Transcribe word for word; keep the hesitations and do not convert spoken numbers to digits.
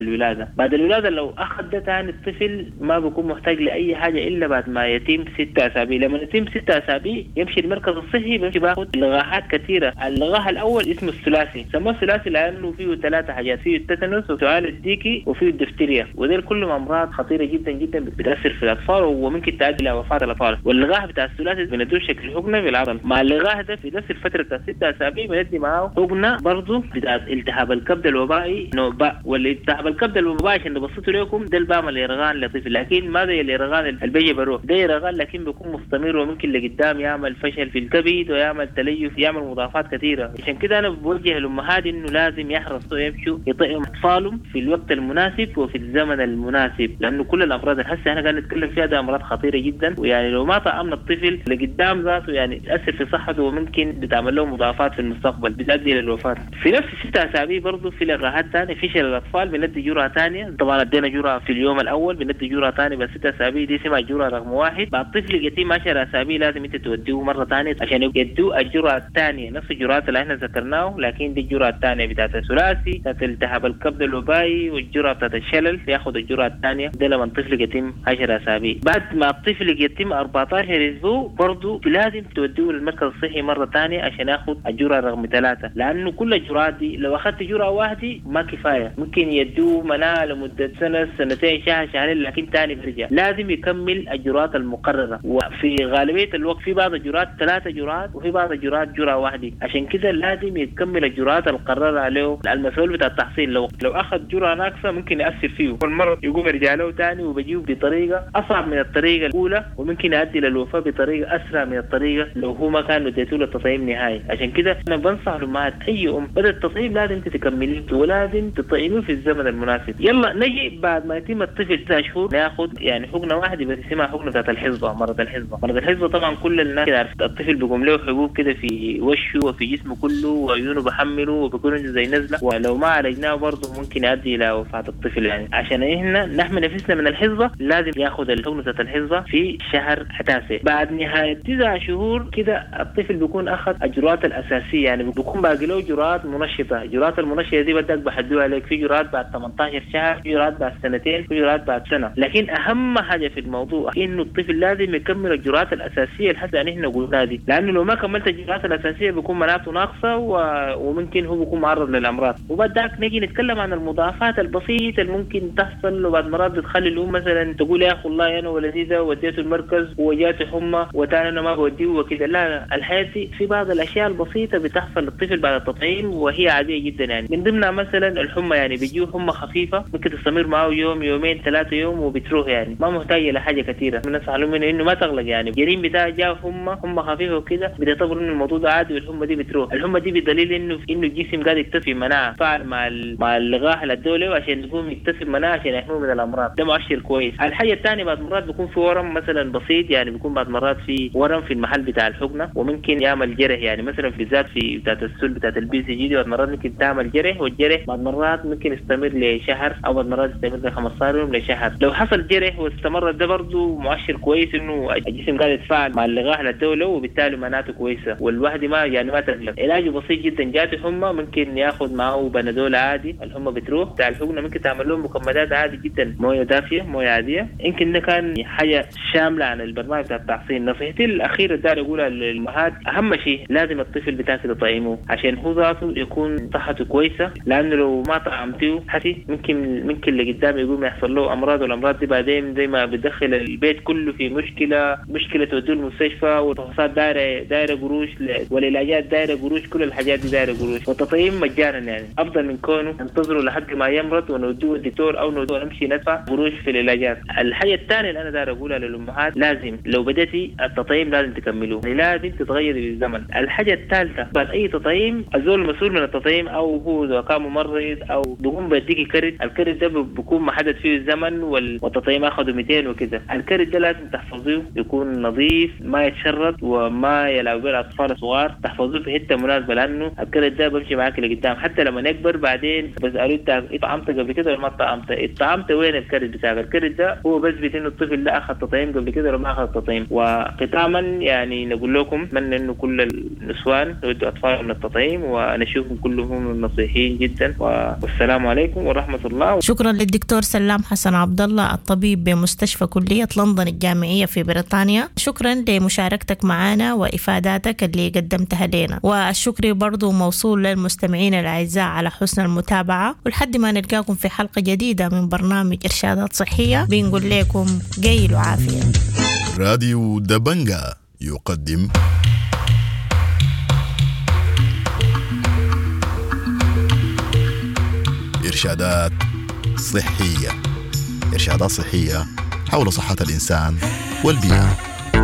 الولادة. بعد الولادة لو أخذ ده تاني الطفل ما بيكون محتاج لأي حاجة إلا بعد ما يتم ستة أسابيع. لما يتم ستة أسابيع يمشي المركز الصحي بيمشي باخد لقاحات كثيرة. اللقاح الأول اسمه الثلاثي، سموه الثلاثي لأنه فيه ثلاثة حاجات، فيه التتنس وسؤال الديكي وفيه الدفتيريا، ودول كلهم أمراض خطيرة جدا جدا بتأثر في الأطفال وممكن تؤدي إلى وفاة الأطفال. واللقاح بتاع الثلاثي بندوه شكل حقنة في العضل. مع اللقاح ده في نفس الفترة بتاع ستة أسابيع بندي معاه حقنة برضه بتاع التهاب الكبد الوبائي نوباء. والالتهاب الكبد الوبائي عشان نبسطه لكم ده البعمل يرغان لطفل، لكن ما زي اليرغان البيجي بروح، ده يرغان لكن بيكون مستمر وممكن لقدام يعمل فشل في الكبد ويعمل تليف، يعمل مضاعفات كثيرة. عشان كده أنا بوجه الأمهات إنه لازم يحرصوا يمشوا يطعموا أطفالهم في الوقت المناسب وفي الزمن المناسب، لأنه كل الأمراض اللي هسه أنا قاعد نتكلم فيها ده أمراض خطيرة جدا، ويعني لو ما طعمنا الطفل لقدام ذاته يعني تأثر في صحته وممكن بتعمل له مضاعفات في المستقبل بتؤدي إلى الوفاة. في نفس ستة أسابيع برضه في لقاحات ثانية فشل الأطفال بندي جرعة ثانية. طبعا ادينا جرعة في اليوم الأول بندي جرعة ثانية بس ستة أسابيع دي اسمها جرعة رقم واحد. بعد طفل يتم عشر أسابيع لازم أنت توديه مرة ثانية عشان يدوا الجرعة الثانية نفس الجرعات اللي احنا ذكرناه، لكن دي الجرعة الثانية بتاعت الثلاثي بتاعت التهاب الكبد الوبائي والجرعة بتاعت الشلل ياخذ الجرعة الثانية ده لما الطفل يتم عشر أسابيع. بعد ما الطفل يتم أربعة عشر أسبوع برضه لازم توديه للمركز الصحي مرة ثانية عشان ياخذ الجرعة رقم ثلاثة، لأنه كل الجرعات دي لو أخذت جرعة واحدة ما كفاية، ممكن يدوه مناعة لمدة سنة سنتين شهر شهرين لكن ثاني برجع. لازم يكمل الجرعات المقررة، وفي غالبية الوقت في بعض الجرعات ثلاثة جرعات وفي بعض الجرعات جرعة واحدة. عشان كده لازم يكمل الجرعات المقررة عليه. المسؤول بتاع التحصيل لو لو أخذ جرعة ناقصة ممكن يأثر فيه والمرض يقوم يرجع له ثاني وبيجيب بطريقة أصعب من الطريقة الأولى وممكن يؤدي للوفاة بطريقة أسرع من الطريقة لو هو ما كان اديته له التطعيم نهائي. عشان كده أنا بنصح لأمهات أي أم بدأ التطعيم لازم تكمليه ولازم تطعميه في الزمن المناسب. يلا نجي بعد ما يتم الطفل تسع شهور ناخد يعني حقنة واحدة بس اسمها حقنة ذات الحصبة، مرض الحصبة. مرض الحصبة طبعا كل الناس عارفة، الطفل بيقوم له حبوب كده في وشه وفي جسمه كله وعيونه بحمله وبيكون زي نزلة، ولو ما عالجناه برضه ممكن يؤدي إلى وفاة الطفل. يعني عشان احنا نحمي نفسنا من الحصبة لازم ياخد الحقنة ذات الحصبة في شهر تاسع. بعد نهاية تسع شهور كده الطفل بيكون أخذ الجرعات الأساسية، يعني بيكون باقي له جرعات منشطة. جرعات المنشطة دي بدك بحدوها عليك، في جرعات بعد ثمانية عشر شهر، في جرعات بعد سنتين، في جرعات بعد سنة. لكن أهم حاجة في الموضوع إنه الطفل لازم يكمل الجرعات الأساسية لحد أن إحنا قلنا دي، لأنه لو ما كملت الجرعات الأساسية بيكون مناعته ناقصة و... وممكن هو بيكون معرض للأمراض. وبعدك نجي نتكلم عن المضاعفات البسيطة اللي ممكن تحصل وبعد مرات بتخلي الأم مثلا تقول يا أخي والله أنا ولدي ده وديته المركز وجاته حمى وتاني أنا ما بوديه وكده. لا لا، الحياة في بعض الأشياء البسيطة بتحصل للطفل بعد التطعيم وهي عادية جدا. يعني من ضمنها مثلا الحمى، يعني بيجيه حمى خفيفة ممكن تستمر معه يوم يومين ثلاثة يوم وبتروح، يعني ما محتاجة لحاجة كثيرة. الناس علموا منه إنه ما تغلق، يعني الجريم بتاعه جاء حمى حمى خفيفة وكده بيعتبروا إنه الموضوع ده عادي والحمى دي بتروح. الحمى دي بدليل إنه إنه الجسم قاعد يكتسب مناعة فعل مع ال... مع اللقاح الدولي عشان يقوم يكتسب مناعة عشان يحميه من الأمراض. ده مؤشر كويس. الحاجة الثانية بعد مرات بيكون في ورم مثلا بسيط، يعني بيكون بعد مرات في ورم في المحل بتاع الحقنة وممكن يعمل جرح، يعني مثلا بالذات في بتاعت السل بتاعت البي سي جي دي بعد مرات ممكن تعمل جرح، والجرح بعد مرات ممكن يستمر لشهر او بعد مرات يستمر ل خمسة عشر يوم لشهر. لو حصل جرح واستمر ده برضه مؤشر كويس انه الجسم قاعد يتفاعل مع اللقاح الدولي وبالتالي مناعته كويسه والواحد ما يعني ما تغلب. علاجه بسيط جدا. جات حمى ممكن ياخذ معه بنادول عادي الحمى بتروح. بتاع الحقنه ممكن تعمل لهم مكملات عادي جدا، مويه دافيه مويه عاديه. يمكن ده كان حاجه شامله عن البرنامج بتاع التحصين. نصيحتي الاخيره داير اقولها للامهات اهم شيء لازم الطفل بتاعك تطعمه عشان هو ذاته يكون صحته كويسه، لانه لو ما طعمتيه حتي ممكن ممكن اللي قدام يقوم يحصل له امراض، والامراض دي بعدين زي ما بتدخل البيت كله في مشكله مشكله توديه المستشفى والفحوصات دايره دايره قروش والعلاجات دايره قروش، كل الحاجات دي دايره قروش. والتطعيم مجانا يعني افضل من كونه ننتظره لحد ما يمرض ونوديه الدكتور او نوديه نمشي ندفع قروش في العلاجات. الحاجه الثانيه اللي انا داير اقولها للامهات لازم لو بديتي التطعيم لازم تكملوه، لازم تتغيري بالزمن. الحاجه الثالثه بعد اي تطعيم الزول المسؤول من التطعيم او هو اذا كان ممرض او بيقوم بيديكي كرت، الكرت ده بيكون محدد فيه الزمن والتطعيم اخذه مئتين وكذا. الكرت ده لازم تحفظوه يكون نظيف ما يتشرد وما يلعب به الاطفال الصغار، تحفظوه في حته مناسبه لانه الكرت ده بمشي معاك لقدام حتى لما نكبر بعدين بسالوه انت طعمت قبل كده ولا ما طعمت؟ طعمت وين الكرت بتاعك؟ الكرت ده هو بثبت انه الطفل ده اخذ تطعيم قبل كده ولا ما اخذ تطعيم. وختاما يعني نقول لكم اتمنى انه كل النسوان يودوا اطفالهم من التطعيم ونشوفهم كلهم نصيحين جدا، والسلام عليكم. ورحمة الله. شكرا للدكتور سلام حسن عبد الله الطبيب بمستشفى كلية لندن الجامعية في بريطانيا. شكرا لمشاركتك معنا وإفاداتك اللي قدمتها لنا، والشكر برضو موصول للمستمعين الأعزاء على حسن المتابعة. ولحد ما نلقاكم في حلقة جديدة من برنامج إرشادات صحية بنقول لكم جيل وعافية. راديو دبنجا يقدم إرشادات صحية. إرشادات صحية حول صحة الإنسان والبيئة.